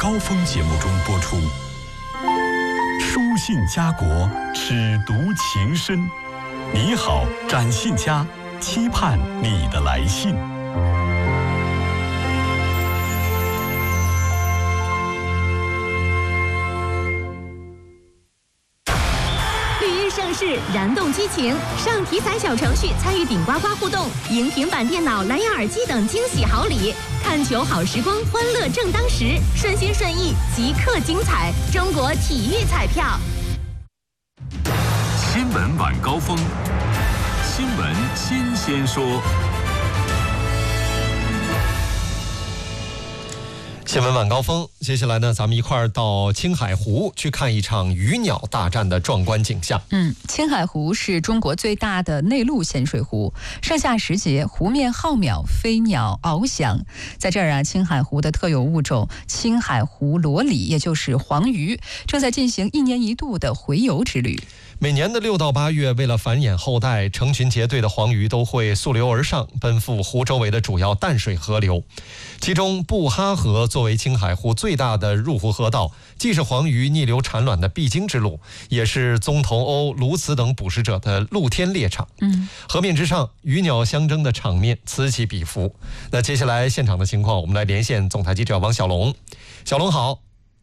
高峰节目中播出。书信家国，尺读情深。你好，展信佳，期盼你的来信。 盛世燃动激情，上体彩小程序参与顶呱呱互动，赢平板电脑、蓝牙耳机等惊喜好礼。看球好时光，欢乐正当时，顺心顺意，即刻精彩。中国体育彩票。 新闻晚高峰，新闻新鲜说。 新闻晚高峰，接下来呢，咱们一块儿到青海湖去看一场鱼鸟大战的壮观景象。 青海湖是中国最大的内陆咸水湖，上下时节湖面浩渺，飞鸟翱翔。在这儿啊，青海湖的特有物种青海湖裸鲤，也就是黄鱼，正在进行1年1度的洄游之旅。 每年的6到8月，为了繁衍后代，成群结队的黄鱼都会溯流而上，奔赴湖周围的主要淡水河流。其中布哈河作为青海湖最大的入湖河道，既是黄鱼逆流产卵的必经之路，也是棕头鸥、鸬鹚等捕食者的露天猎场。河面之上，鱼鸟相争的场面此起彼伏。那接下来现场的情况，我们来连线总台记者王小龙。小龙好。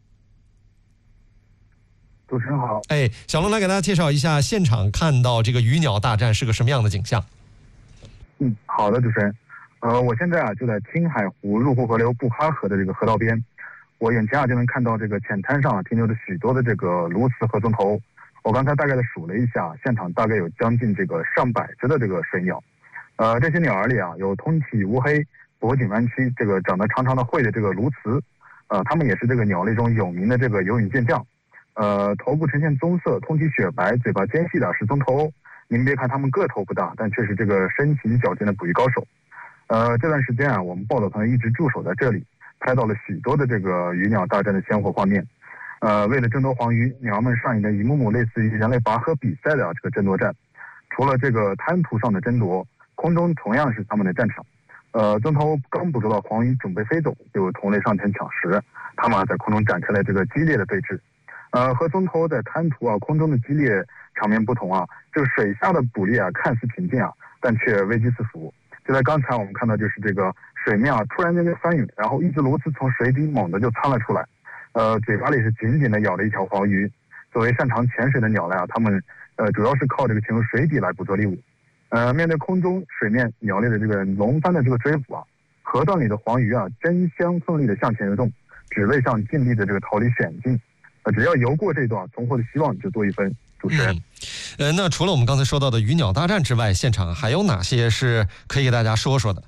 主持人好， 小龙来给大家介绍一下现场看到这个鱼鸟大战是个什么样的景象。 好的，主持人。我现在就在青海湖入湖河流布哈河的这个河道边，我眼前就能看到这个浅滩上停留着许多的这个鸬鹚和棕头。我刚才大概的数了一下，现场大概有将近这个上百只的这个水鸟。这些鸟儿里有通体乌黑、脖颈弯曲、这个长得长长的喙的这个鸬鹚，它们也是这个鸟类中有名的这个游泳健将。头部呈现棕色，通体雪白，嘴巴尖细的是棕头鸥。您别看它们个头不大，但却是这个身形矫健的捕鱼高手。这段时间我们报道团一直驻守在这里，拍到了许多的这个鱼鸟大战的鲜活画面。为了争夺黄鱼，鸟儿们上演的一幕幕类似于人类拔河比赛的这个争夺战。除了这个滩涂上的争夺，空中同样是他们的战场。棕头鸥刚捕捉到黄鱼准备飞走，就有同类上前抢食，他们在空中展开了这个激烈的对峙。和棕头在滩涂空中的激烈场面不同这个水下的捕猎看似平静但却危机四伏。就在刚才我们看到，就是这个水面突然间就翻涌，然后一只鸬鹚从水底猛地就窜了出来，嘴巴里是紧紧地咬了一条黄鱼。作为擅长潜水的鸟类它们主要是靠这个潜入水底来捕捉猎物。面对空中水面鸟类的这个龙般的这个追捕河段里的黄鱼争相奋力地向前游动，只为向尽力的这个逃离险境。只要游过这段，存活的希望就多一分。主持人， 那除了我们刚才说到的鱼鸟大战之外，现场还有哪些是可以给大家说说的？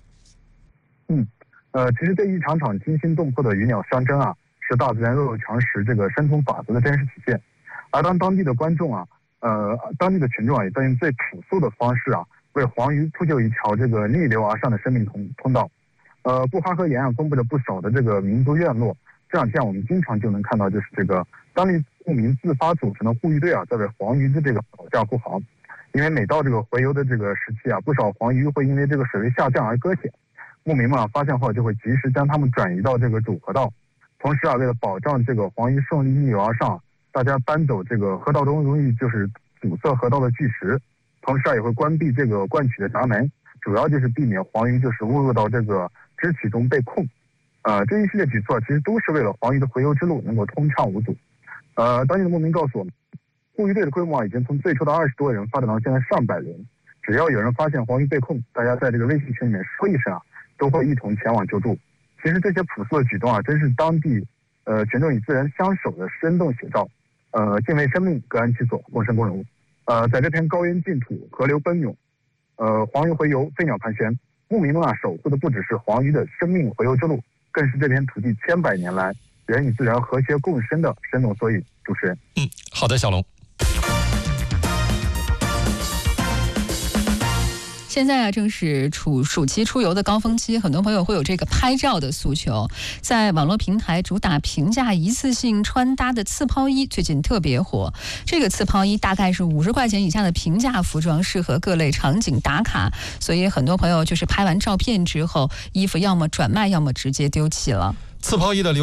其实这一场场惊心动魄的鱼鸟相争是大自然弱肉强食这个生存法则的真实体现。而当地的观众当地的群众也在用最朴素的方式为黄鱼铺就一条这个逆流而上的生命通道。布哈河沿公布着不少的这个民族院落。这两天我们经常就能看到，就是这个当地牧民自发组成的护渔队在为黄鱼的这个保驾护航。因为每到这个洄游的这个时期不少黄鱼会因为这个水位下降而搁浅，牧民们发现后就会及时将它们转移到这个主河道。同时为了保障这个黄鱼顺利逆流而上，大家搬走这个河道中容易就是阻塞河道的巨石，同时也会关闭这个灌取的闸门，主要就是避免黄鱼就是误入到这个支取中被困。这一系列举措其实都是为了黄鱼的洄游之路能够通畅无阻。当地的牧民告诉我们，护渔队的规模已经从最初的20多人发展到现在上百人。只要有人发现黄鱼被困，大家在这个微信群里面说一声都会一同前往救助。其实这些朴素的举动真是当地群众与自然相守的生动写照。敬畏生命，各安其所，共生共荣。在这片高原净土，河流奔涌，黄鱼洄游，飞鸟盘旋，牧民们守护的不只是黄鱼的生命洄游之路，更是这片土地千百年来人与自然和谐共生的生动缩影。主持人， 好的，小龙。 现在正是暑期出游的高峰期，很多朋友会有这个拍照的诉求。在网络平台主打平价一次性穿搭的刺抛衣最近特别火。这个刺抛衣大概是50块钱以下的平价服装，适合各类场景打卡，所以很多朋友就是拍完照片之后，衣服要么转卖，要么直接丢弃了。 刺抛衣的